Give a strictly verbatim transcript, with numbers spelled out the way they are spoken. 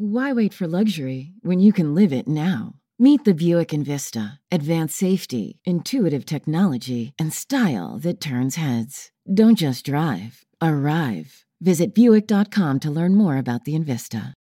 Why wait for luxury when you can live it now? Meet the Buick Envista. Advanced safety, intuitive technology, and style that turns heads. Don't just drive, arrive. Visit Buick dot com to learn more about the Envista.